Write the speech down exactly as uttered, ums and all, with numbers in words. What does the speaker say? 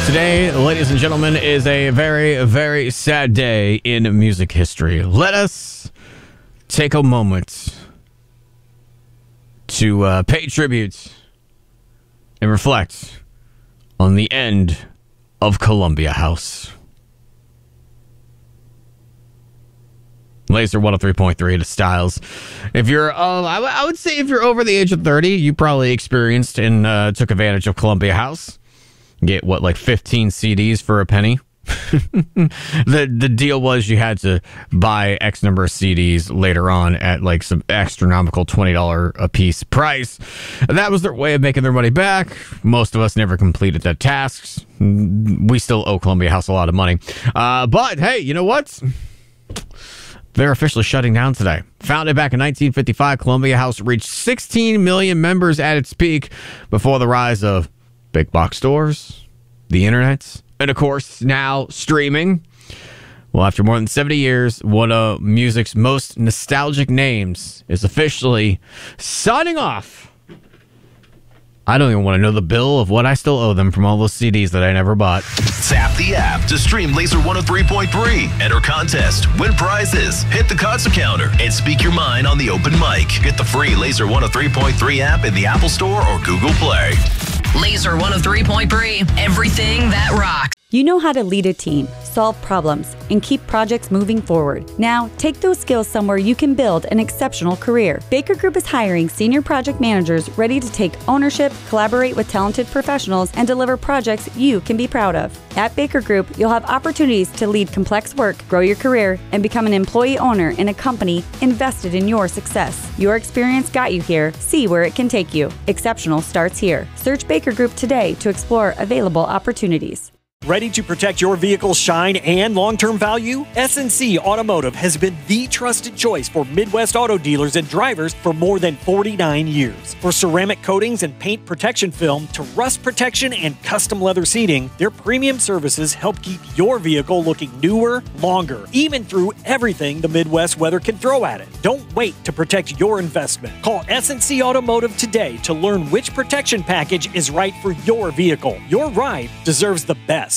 Today, ladies and gentlemen, is a very, very sad day in music history. Let us take a moment to uh, pay tribute and reflect on the end of Columbia House. Laser one oh three point three to Styles. If you're, uh, I, w- I would say if you're over the age of thirty, you probably experienced and uh, took advantage of Columbia House. Get, what, like fifteen C Ds for a penny? the the deal was you had to buy X number of C Ds later on at like some astronomical twenty dollars a piece price. And that was their way of making their money back. Most of us never completed that tasks. We still owe Columbia House a lot of money. Uh, but hey, you know what? They're officially shutting down today. Founded back in nineteen fifty-five, Columbia House reached sixteen million members at its peak before the rise of big box stores, the internet, and of course, now streaming. Well, after more than seventy years, one of music's most nostalgic names is officially signing off. I don't even want to know the bill of what I still owe them from all those C Ds that I never bought. Tap the app to stream Laser one oh three point three. Enter contest, win prizes, hit the concert counter, and speak your mind on the open mic. Get the free Laser one oh three point three app in the Apple Store or Google Play. Laser one oh three point three. Everything that rocks. You know how to lead a team, solve problems, and keep projects moving forward. Now, take those skills somewhere you can build an exceptional career. Baker Group is hiring senior project managers ready to take ownership, collaborate with talented professionals, and deliver projects you can be proud of. At Baker Group, you'll have opportunities to lead complex work, grow your career, and become an employee owner in a company invested in your success. Your experience got you here. See where it can take you. Exceptional starts here. Search Baker Group today to explore available opportunities. Ready to protect your vehicle's shine and long-term value? S and C Automotive has been the trusted choice for Midwest auto dealers and drivers for more than forty-nine years. For ceramic coatings and paint protection film to rust protection and custom leather seating, their premium services help keep your vehicle looking newer, longer, even through everything the Midwest weather can throw at it. Don't wait to protect your investment. Call S and C Automotive today to learn which protection package is right for your vehicle. Your ride deserves the best.